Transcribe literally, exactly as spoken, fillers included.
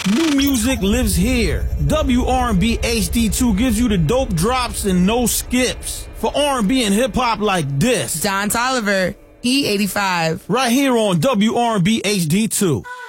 New music lives here. W R and B H D two gives you the dope drops and no skips. For R and B and hip hop like this. Don Toliver, E eighty-five. Right here on W R and B H D two.